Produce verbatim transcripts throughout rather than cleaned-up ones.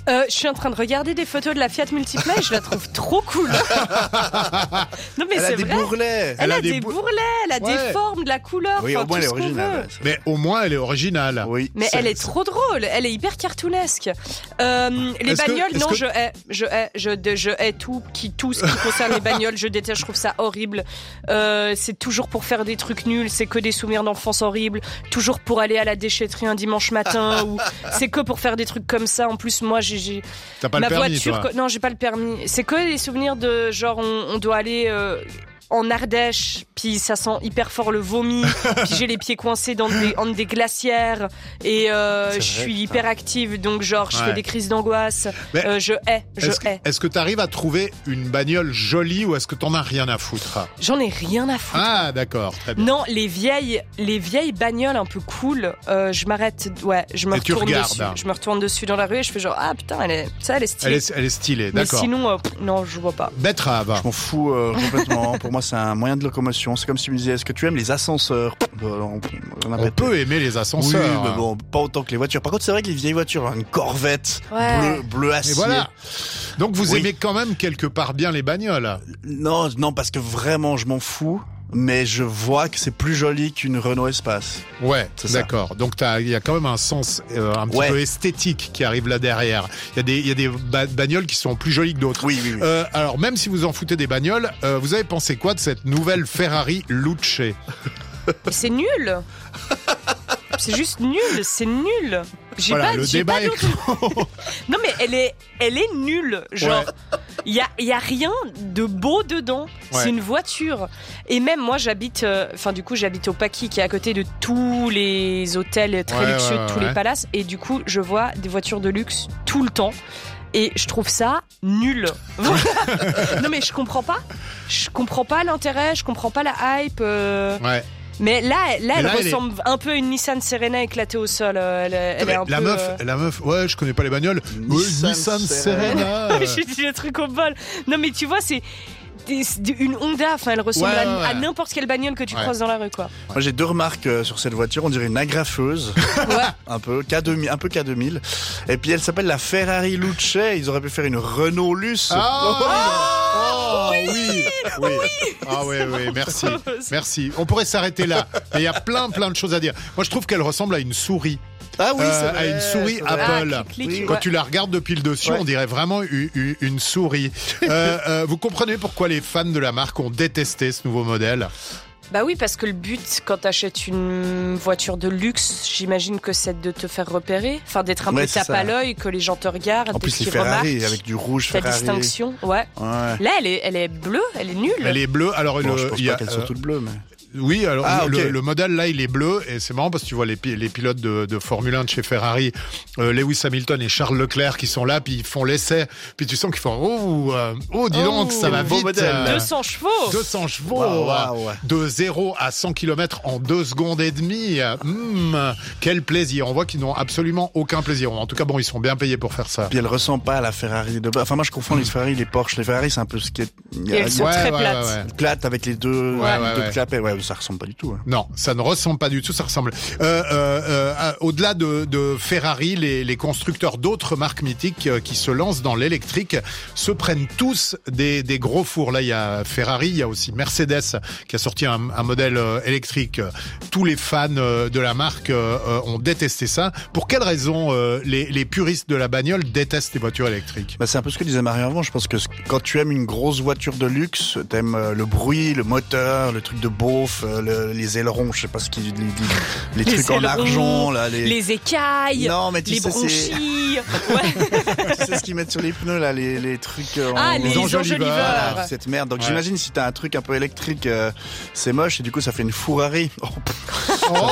Euh, je suis en train de regarder des photos de la Fiat Multipla et je la trouve trop cool. Non mais Elle c'est a des vrai. bourrelets. Elle, Elle a, a des, des bou- bourrelets, elle a Ouais. des formes, de la couleur. Oui, enfin, au moins tout elle est ce qu'on originale. veut. Mais au moins, elle est originale. Oui. Mais C'est- elle est c'est- trop drôle, elle est hyper cartoonesque. Euh, les Est-ce que- bagnoles, est-ce non, que- je hais, je hais, je, de- je hais tout, qui, tout ce qui concerne les bagnoles, je déteste, je trouve ça horrible. Euh, c'est toujours pour faire des trucs nuls, c'est que des souvenirs d'enfance horribles, toujours pour aller à la déchetterie un dimanche matin, ou c'est que pour faire des trucs comme ça. En plus, moi, j'ai, j'ai T'as pas ma le permis, voiture, toi. que- non, j'ai pas le permis. C'est que des souvenirs de genre, on, on doit aller. Euh, en Ardèche, puis ça sent hyper fort le vomi, puis j'ai les pieds coincés dans des, entre des glacières, et euh, C'est je vrai, suis putain. hyper active, donc genre je Ouais. fais des crises d'angoisse. Mais Euh, je hais, je Est-ce que, hais. est-ce que t'arrives à trouver une bagnole jolie ou est-ce que t'en as rien à foutre? J'en ai rien à foutre. Ah, d'accord, très bien. Non, les vieilles, les vieilles bagnoles un peu cool, euh, je m'arrête, ouais, je me Et tu retourne regardes, dessus. hein. Je me retourne dessus dans la rue et je fais genre, ah putain, elle est, ça, elle est stylée. Elle est, elle est stylée, Mais d'accord. sinon, euh, pff, non, je vois pas. Betterave. Je m'en fous euh, complètement. Pour moi, c'est un moyen de locomotion. C'est comme si tu me disais, est-ce que tu aimes les ascenseurs? Euh, on, on a On pas- peut aimer les Oui, ascenseurs. mais bon, pas autant que les voitures. Par contre, c'est vrai que les vieilles voitures, une Corvette, Ouais. bleu, bleu acier. Et voilà. Donc vous Oui. aimez quand même quelque part bien les bagnoles. Non, non, parce que vraiment, je m'en fous. Mais je vois que c'est plus joli qu'une Renault Espace. Ouais, C'est ça. d'accord. Donc t'as- il y a quand même un sens euh, un petit Ouais. peu esthétique qui arrive là derrière. Il y a des, il y a des ba- bagnoles qui sont plus jolies que d'autres. Oui, oui, oui. Euh, alors même si vous en foutez des bagnoles, euh, vous avez pensé quoi de cette nouvelle Ferrari Luce? Mais c'est nul. C'est juste nul, c'est nul. J'ai Voilà, pas, le j'ai débat pas est d'autre- Non mais elle est, elle est nulle. Genre, il y a, y a rien de beau dedans. Ouais. C'est une voiture. Et même moi, j'habite, euh, enfin du coup, j'habite au Paquis, qui est à côté de tous les hôtels très Ouais, luxueux, ouais, tous ouais. les palaces. Et du coup, je vois des voitures de luxe tout le temps. Et je trouve ça nul. Non mais je comprends pas. Je comprends pas l'intérêt. Je comprends pas la hype. euh. Ouais. Mais là, là, Mais elle là, elle ressemble un peu à une Nissan Serena éclatée au sol. euh, Elle, elle Mais est un la peu. meuf, euh, la meuf, ouais, je connais pas les bagnoles. Ouais, Nissan Nissan Serena. Serena. J'ai dit le truc au bol. Non, mais tu vois, c'est des- c'est une Honda. Enfin, elle ressemble Ouais, à, ouais, ouais. à n'importe quelle bagnole que tu Ouais. croises dans la rue, quoi. Moi, j'ai deux remarques euh, sur cette voiture. On dirait une agrafeuse. Ouais. un peu K deux mille, un peu K deux mille. Et puis elle s'appelle la Ferrari Luce. Ils auraient pu faire une Renault Luce. Ah, oh, oui, oui. Ah oui, oui, merci. Merci. On pourrait s'arrêter là. Mais il y a plein, plein de choses à dire. Moi, je trouve qu'elle ressemble à une souris. Ah oui, Euh, c'est à vrai, une souris c'est vrai. Apple. Ah, clic, clic, Quand ouais. tu la regardes depuis le dessus, Ouais. on dirait vraiment u- u- une souris. Euh, euh, vous comprenez pourquoi les fans de la marque ont détesté ce nouveau modèle? Bah oui, parce que le but, quand t'achètes une voiture de luxe, j'imagine que c'est de te faire repérer. Enfin, d'être un Ouais, peu c'est tape ça. à l'œil, que les gens te regardent, En plus, les qu'ils Ferrari remarquent avec du rouge ta Ferrari. distinction. Ouais. Ouais. Là, elle est, elle est bleue, elle est nulle. Elle est bleue. Alors, Bon, le, je pense il y a, pas qu'elles sont euh, toutes bleues, mais. Oui, alors Ah, le, ok. le modèle là, il est bleu et c'est marrant parce que tu vois les, pi- les pilotes de, de Formule un de chez Ferrari, euh, Lewis Hamilton et Charles Leclerc qui sont là, puis ils font l'essai, puis tu sens qu'ils font oh, euh, oh dis donc, Oh, ça va beau vite. modèle. euh, deux cents chevaux. deux cents chevaux, Waouh, waouh, ouais. de zéro à cent kilomètres en deux secondes et demie. Hum, quel plaisir. On voit qu'ils n'ont absolument aucun plaisir. En tout cas, bon, ils sont bien payés pour faire ça. Puis elle ressemble pas à la Ferrari de bas. Enfin, moi, je confonds les Ferrari, les Porsche. Les Ferrari, c'est un peu ce qui est. Il y Et a elles sont très plates. une plate avec les deux, Ouais, les ouais, deux ouais. clapets. Ouais, ça ressemble pas du tout. hein. Non, ça ne ressemble pas du tout, ça ressemble. Euh, euh, euh, au-delà de, de Ferrari, les, les constructeurs d'autres marques mythiques euh, qui se lancent dans l'électrique se prennent tous des, des gros fours. Là, il y a Ferrari, il y a aussi Mercedes qui a sorti un, un modèle euh, électrique. Tous les fans euh, de la marque euh, euh, ont détesté ça. Pour quelles raisons euh, les, les puristes de la bagnole détestent les voitures électriques? Bah, c'est un peu ce que disait Marie avant. Je pense que quand tu aimes une grosse voiture de luxe, t'aimes euh, le bruit, le moteur, le truc de beauf, euh, le- les ailerons, je sais pas ce qui, les, les, les Les trucs en ailerons, argent, là, les, Les écailles, non, mais tu les sais, c'est, bronchis. Ouais. tu sais ce qu'ils mettent sur les pneus, là, les, les trucs, euh, Ah, en- les enjoliveurs. enjoliveurs. Voilà, cette merde. Donc Ouais. j'imagine si t'as un truc un peu électrique, euh, c'est moche et du coup ça fait une Ferrari. Oh, pff. Oh,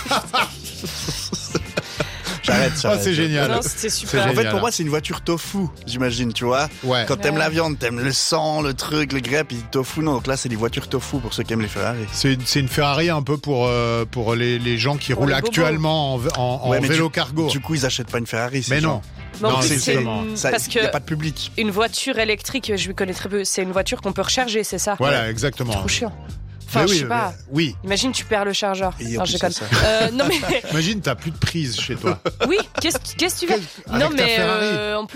J'arrête, ah, j'arrête. c'est génial. Non, c'était super. En génial. fait, pour moi, c'est une voiture tofu, j'imagine, tu vois. Ouais. Quand t'aimes Ouais. la viande, t'aimes le sang, le truc, le grès, puis tofu, non. Donc là, c'est des voitures tofu pour ceux qui aiment les Ferrari. C'est une, c'est une Ferrari un peu pour, euh, pour les, les gens qui Pour roulent les bobos. actuellement en, en, en Ouais, mais vélo du- cargo. Du coup, ils achètent pas une Ferrari, ces Mais gens. non. Mais en Non, plus, c'est c'est justement. une- Ça, parce il y a que pas de public. une voiture électrique, je lui connais très peu. C'est une voiture qu'on peut recharger, c'est ça? Voilà, exactement. Trop chiant. Enfin, Mais je oui, sais pas. mais- oui. Imagine, tu perds le chargeur. Et en Non, je plus, déconne. c'est ça. Euh, non mais Imagine, t'as plus de prise chez toi. oui, qu'est-ce qu'est-ce que tu fais? Avec Non ta mais Ferrari. euh, en plus